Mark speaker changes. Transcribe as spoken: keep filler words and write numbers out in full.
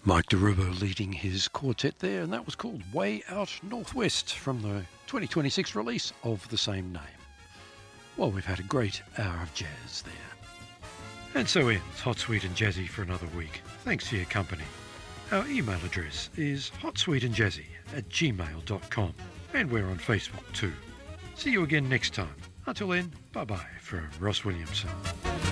Speaker 1: Mike DeRubo leading his quartet there, and that was called Way Out Northwest from the twenty twenty-six release of the same name. Well, we've had a great hour of jazz there. And so ends Hot, Sweet and Jazzy for another week. Thanks for your company. Our email address is hotsweetandjazzy at gmail dot com, and we're on Facebook too. See you again next time. Until then, bye-bye from Ross Williamson.